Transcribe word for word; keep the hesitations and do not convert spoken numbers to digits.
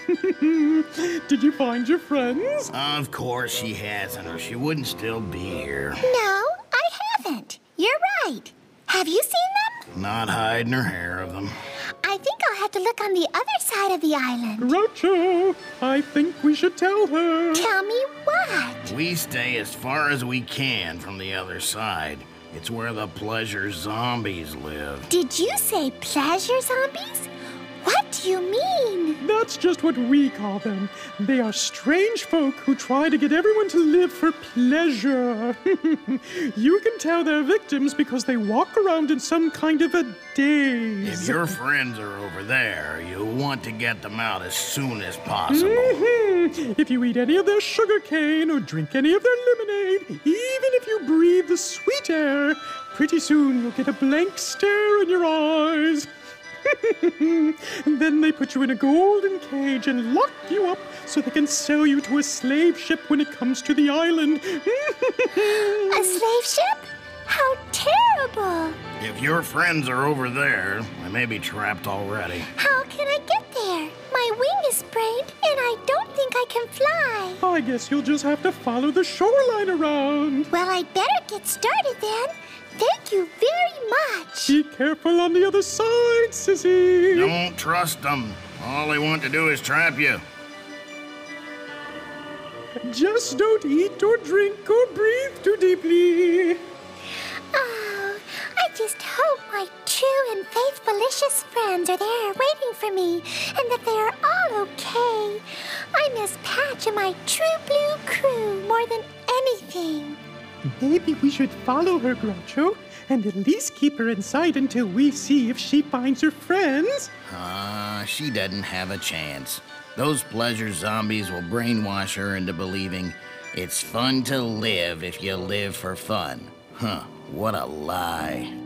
Did you find your friends? Of course she hasn't, or she wouldn't still be here. No, I haven't. You're right. Have you seen them? Not hiding her hair of them. I think I'll have to look on the other side of the island. Groucho, I think we should tell her. Tell me what? We stay as far as we can from the other side. It's where the pleasure zombies live. Did you say pleasure zombies? What do you mean? That's just what we call them. They are strange folk who try to get everyone to live for pleasure. You can tell they're victims because they walk around in some kind of a daze. If your friends are over there, you'll want to get them out as soon as possible. Mm-hmm. If you eat any of their sugar cane or drink any of their lemonade, even if you breathe the sweet air, pretty soon you'll get a blank stare in your eyes. And then they put you in a golden cage and lock you up so they can sell you to a slave ship when it comes to the island. A slave ship? How terrible! If your friends are over there, they may be trapped already. How can I get there? My wing is sprained, and I don't think I can fly. I guess you'll just have to follow the shoreline around. Well, I'd better get started then. Thank you very much. Be careful on the other side, sissy. Don't trust them. All they want to do is trap you. Just don't eat or drink or breathe too deeply. Oh, I just hope my true and faithfulicious friends are there waiting for me and that they are all okay. I miss Patch and my true blue crew more than anything. Maybe we should follow her, Groucho, and at least keep her in sight until we see if she finds her friends. Ah, uh, she doesn't have a chance. Those pleasure zombies will brainwash her into believing it's fun to live if you live for fun. Huh, what a lie.